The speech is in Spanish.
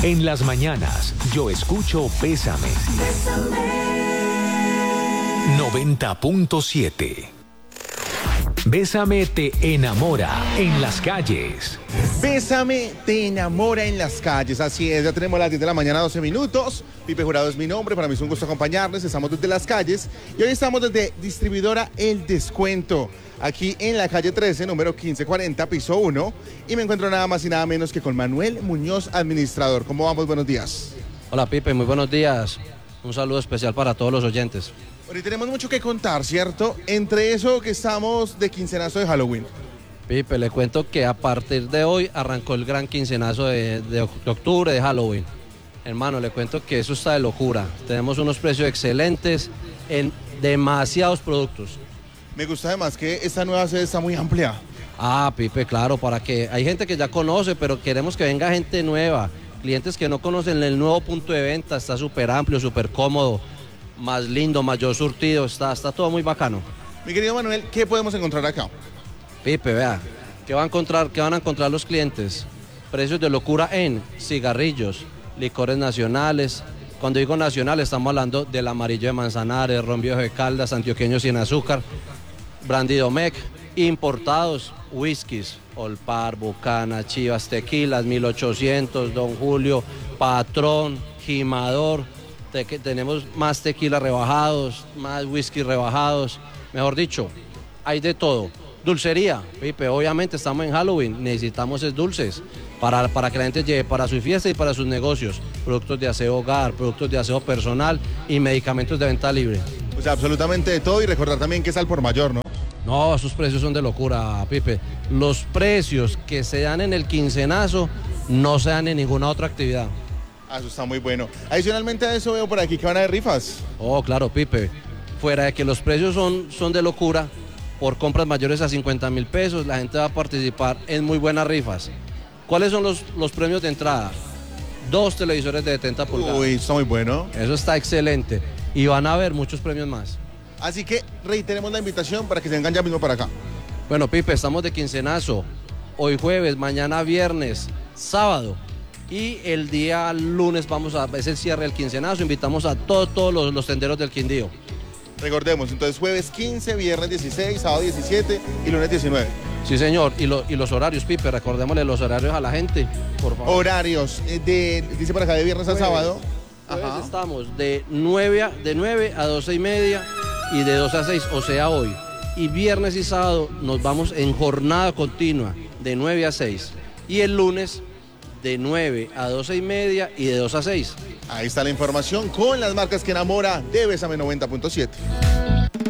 En las mañanas, yo escucho Bésame. 90.7. Bésame te enamora en las calles. Bésame te enamora en las calles. Así es, ya tenemos las 10 de la mañana, 12 minutos. Pipe Jurado es mi nombre, para mí es un gusto acompañarles. Estamos desde las calles y hoy estamos desde Distribuidora El Descuento, aquí en la calle 13, número 1540, piso 1. Y me encuentro nada más y nada menos que con Manuel Muñoz, administrador. ¿Cómo vamos? Buenos días. Hola Pipe, muy buenos días. Un saludo especial para todos los oyentes. Bueno, y tenemos mucho que contar, ¿cierto? Entre eso que estamos de quincenazo de Halloween. Pipe, le cuento que a partir de hoy arrancó el gran quincenazo de octubre de Halloween. Hermano, le cuento que eso está de locura. Tenemos unos precios excelentes en demasiados productos. Me gusta además que esta nueva sede está muy amplia. Ah, Pipe, claro, para que hay gente que ya conoce, pero queremos que venga gente nueva. Clientes que no conocen el nuevo punto de venta, está súper amplio, súper cómodo, más lindo, mayor surtido, está todo muy bacano. Mi querido Manuel, ¿qué podemos encontrar acá? Pipe, vea, ¿qué van a encontrar los clientes? Precios de locura en cigarrillos, licores nacionales. Cuando digo nacional estamos hablando del amarillo de Manzanares, ron viejo de Caldas, antioqueño sin azúcar, brandy Domecq, importados, whiskies, Olpar, Bucana, Chivas, Tequilas, 1800, Don Julio, Patrón, Jimador. Tenemos más tequila rebajados, más whisky rebajados, mejor dicho, hay de todo. Dulcería, Pipe, obviamente estamos en Halloween, necesitamos dulces para que la gente lleve para su fiesta y para sus negocios, productos de aseo hogar, productos de aseo personal y medicamentos de venta libre. O sea, absolutamente de todo, y recordar también que es al por mayor, ¿no? No, esos precios son de locura, Pipe. Los precios que se dan en el quincenazo no se dan en ninguna otra actividad. Ah, eso está muy bueno. Adicionalmente a eso veo por aquí que van a haber rifas. Oh, claro, Pipe. Fuera de que los precios son de locura, por compras mayores a 50.000 pesos, la gente va a participar en muy buenas rifas. ¿Cuáles son los premios de entrada? 2 televisores de 70 pulgadas. Uy, está muy bueno. Eso está excelente. Y van a haber muchos premios más. Así que reiteremos la invitación para que se vengan ya mismo para acá. Bueno, Pipe, estamos de quincenazo. Hoy jueves, mañana viernes, sábado. Y el día lunes es el cierre del quincenazo. Invitamos a todos los tenderos del Quindío. Recordemos, entonces jueves 15, viernes 16, sábado 17 y lunes 19. Sí, señor. Y los horarios, Pipe, recordémosle los horarios a la gente, por favor. Horarios, dice por acá, de viernes a sábado. Jueves estamos de 9 a 12:30 y de 2 a 6, o sea, hoy. Y viernes y sábado nos vamos en jornada continua, de 9 a 6. Y el lunes de 9 a 12:30 y de 2 a 6. Ahí está la información con las marcas que enamora de Bésame 90.7.